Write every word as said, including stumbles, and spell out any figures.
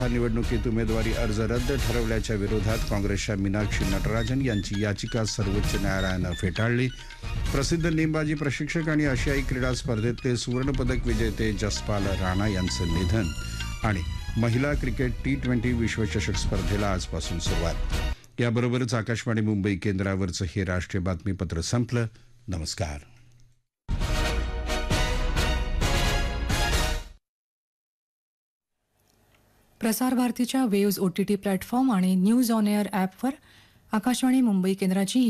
निवडणुकीत उमेदवारी अर्ज रद्द ठरवल्याच्या विरोधात काँग्रेसच्या मीनाक्षी नटराजन यांची याचिका सर्वोच्च न्यायालयानं फेटाळली. प्रसिद्ध नेमबाजी प्रशिक्षक आणि आशियाई क्रीडा स्पर्धेतले सुवर्णपदक विजेते जसपाल राणा यांचं निधन. आणि महिला क्रिकेट टी ट्वेंटी विश्वचषक स्पर्धेला आजपासून सुरुवात. याबरोबरच आकाशवाणी मुंबई केंद्रावरचं हे राष्ट्रीय बातमीपत्र संपलं. नमस्कार. प्रसार भारतीच्या वेव्ज ओटीटी प्लॅटफॉर्म आणि न्यूज ऑन एअर ॲपवर आकाशवाणी मुंबई केंद्राची